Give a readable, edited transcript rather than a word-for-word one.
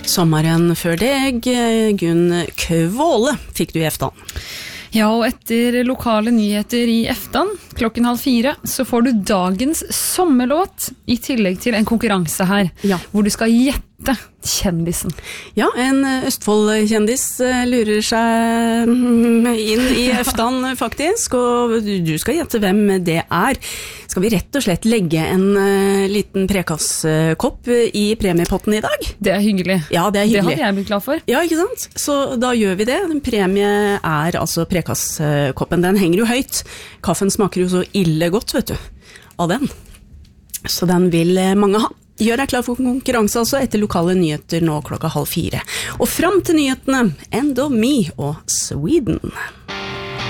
Sommeren før deg, Gunn Kvåle, fikk du i eftan. Ja, og etter lokale nyheter i eftan, 3:30, så får du dagens sommerlåt, i tillegg til en konkurranse her, hvor du skal gjette kjendisen. Ja, en Østfold-kjendis lurer seg inn i eftan faktisk, og du skal gjette hvem det er. Skal vi rett og slett legge en liten prekasskopp i premiepotten i dag? Det er hyggelig. Ja, det er hyggelig. Det hadde jeg blitt glad for. Ja, ikke sant? Så da gjør vi det. En premie er altså prekasskoppen. Den henger jo høyt. Kaffen smaker jo så ille godt, vet du, av den. Så den vil mange ha. Gjør deg klar for konkurranse altså etter lokale nyheter nå 3:30. Og fram til nyhetene, End of Me og Sweden.